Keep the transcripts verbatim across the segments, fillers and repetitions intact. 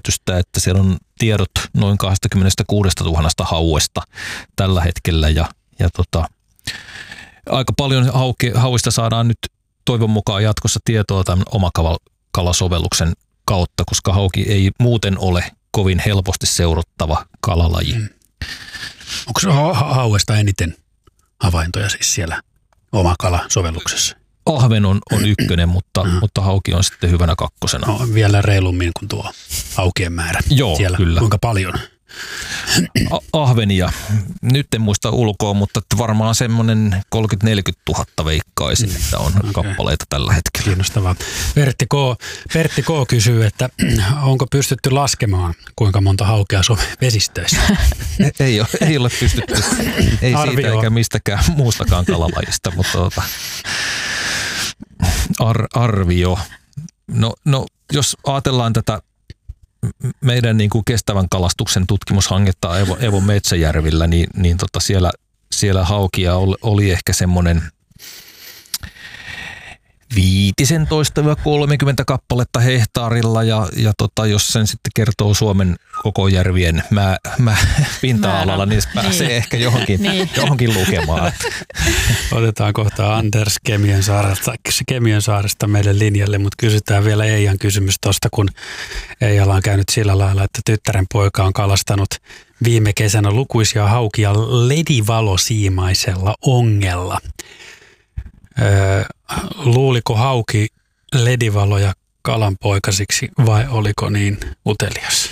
yllätystä, että siellä on tiedot noin kaksikymmentäkuusituhatta hauesta tällä hetkellä ja, ja tota, aika paljon hauki, hauista saadaan nyt toivon mukaan jatkossa tietoa tämän omakala-kalasovelluksen kautta, koska hauki ei muuten ole kovin helposti seurattava kalalaji. Mm. Onko se ha- hauesta eniten havaintoja siis siellä omakala-sovelluksessa? Ahven on, on ykkönen, mutta, mm. mutta hauki on sitten hyvänä kakkosena. No, vielä reilummin kuin tuo haukien määrä. Joo, siellä. Kyllä. Kuinka paljon? A- ahvenia. Nyt en muista ulkoa, mutta varmaan semmoinen kolmekymmentä neljäkymmentä tuhatta veikkaisin, mm. että on okay. kappaleita tällä hetkellä. Kiinnostavaa. Pertti K. Pertti K. kysyy, että onko pystytty laskemaan, kuinka monta haukea on vesistöissä? ei, ole, ei ole pystytty. Ei Arvio. Siitä eikä mistäkään muustakaan kalalajista, mutta tuota, ar- arvio. No, no, jos ajatellaan tätä meidän niin kuin kestävän kalastuksen tutkimushanketta Evo, Evo Metsäjärvillä, niin, niin tota siellä, siellä haukia oli, oli ehkä semmoinen viisitoista kolmekymmentä kappaletta hehtaarilla ja, ja tota, jos sen sitten kertoo Suomen koko järvien mä, mä, pinta-alalla, niin se pääsee niin. ehkä johonkin, niin. johonkin lukemaan. Otetaan kohta Anders Kemiönsaaresta, Kemiönsaaresta meille linjalle, mutta kysytään vielä Eijan kysymys tuosta, kun Eijalla on käynyt sillä lailla, että tyttären poika on kalastanut viime kesänä lukuisia haukia ledivalosiimaisella ongella. Öö, luuliko hauki ledivaloja kalanpoikasiksi vai oliko niin utelias?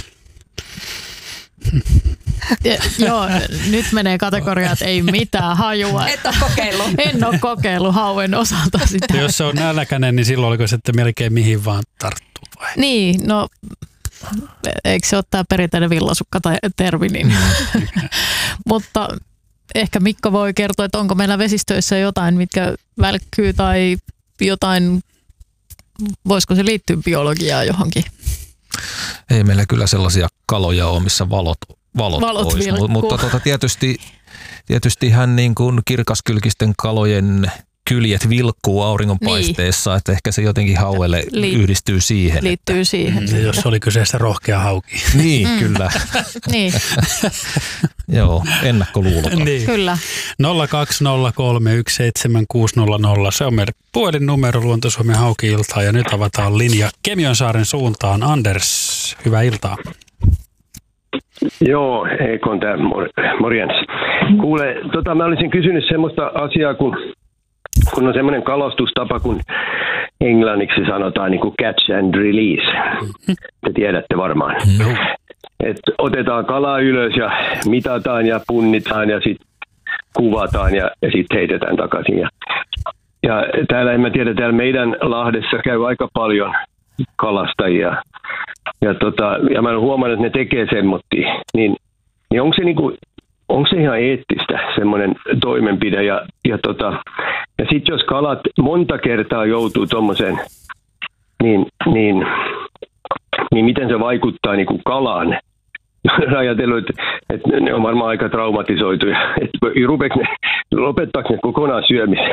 Ja, joo, nyt menee kategoriaan, että ei mitään hajua. Et ole kokeillut. En ole kokeillut hauen osalta sitä. Jos se on nälkäinen, niin silloin oliko sitten melkein mihin vaan tarttuu vai? Niin, no eikö se ole tämä perinteinen villasukka tai termi, niin. Mutta ehkä Mikko voi kertoa, että onko meillä vesistöissä jotain, mitkä välkkyy tai jotain, voisiko se liittyä biologiaan johonkin? Ei meillä kyllä sellaisia kaloja ole, missä valot, valot, valot olisi, mutta tuota, tietysti, tietysti hän niin kuin kirkaskylkisten kalojen kyljet vilkkuu auringonpaisteessa, niin. Että ehkä se jotenkin hauelle Li- yhdistyy siihen. Liittyy että, siihen. Mm, jos oli kyseessä rohkea hauki. Niin, mm. kyllä. niin. Joo, ennakkoluuloton. Niin. Kyllä. nolla kaksi nolla kolme yksi seitsemän kuusi nolla nolla, se on meidän puhelinnumero Luonto-Suomen Hauki-iltaa ja nyt avataan linja Kemiönsaaren suuntaan. Anders, hyvää iltaa. Joo, Eiko on tää, morjens. Kuule, tota, mä olisin kysynyt semmoista asiaa, kun kun on semmoinen kalastustapa, kun englanniksi sanotaan niin kuin catch and release. Te tiedätte varmaan. Mm-hmm. Et otetaan kalaa ylös ja mitataan ja punnitaan ja sitten kuvataan ja, ja sitten heitetään takaisin. Ja, ja täällä, en mä tiedä, täällä meidän Lahdessa käy aika paljon kalastajia. Ja, tota, ja mä olen huomannut, että ne tekee semmoittia. Niin, niin onko se niinku... Onko se ihan eettistä, semmoinen toimenpide? Ja, ja, tota, ja sitten jos kalat monta kertaa joutuu tuommoiseen, niin, niin, niin miten se vaikuttaa niin kuin kalaan? Olen ajatellut, että, että ne on varmaan aika traumatisoituja. Että ne, lopettaako ne kokonaan syömisen?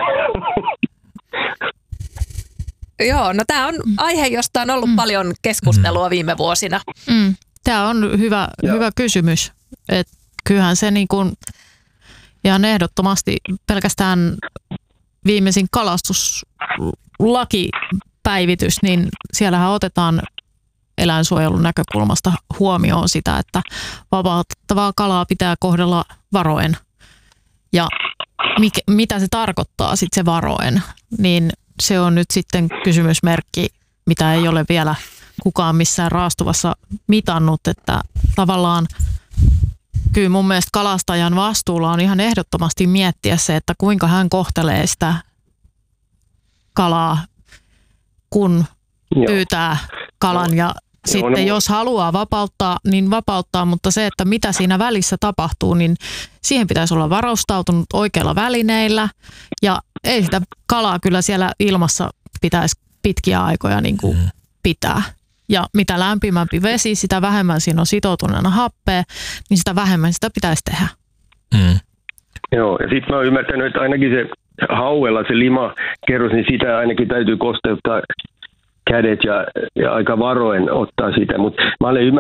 Joo, no tämä on aihe, josta on ollut mm. paljon keskustelua viime vuosina. Mm. Tämä on hyvä, hyvä kysymys, että kyllähän se niin kuin ihan ehdottomasti pelkästään viimeisin kalastuslakipäivitys, niin siellähän otetaan eläinsuojelun näkökulmasta huomioon sitä, että vapautettavaa kalaa pitää kohdella varoen. Ja mikä, mitä se tarkoittaa sitten se varoen, niin se on nyt sitten kysymysmerkki, mitä ei ole vielä kukaan missään raastuvassa mitannut, että tavallaan kyllä mun mielestä kalastajan vastuulla on ihan ehdottomasti miettiä se, että kuinka hän kohtelee sitä kalaa, kun Joo. pyytää kalan. Ja Joo. sitten jos haluaa vapauttaa, niin vapauttaa, mutta se, että mitä siinä välissä tapahtuu, niin siihen pitäisi olla varustautunut oikeilla välineillä. Ja ei sitä kalaa kyllä siellä ilmassa pitäisi pitkiä aikoja niin kuin pitää. Ja mitä lämpimämpi vesi, sitä vähemmän siinä on sitoutuneena happea, niin sitä vähemmän sitä pitäisi tehdä. Mm. Joo, ja sitten mä oon ymmärtänyt, että ainakin se hauella se limakerros, niin sitä ainakin täytyy kosteuttaa kädet ja, ja aika varoen ottaa sitä. Mutta mä olen ymmärtänyt,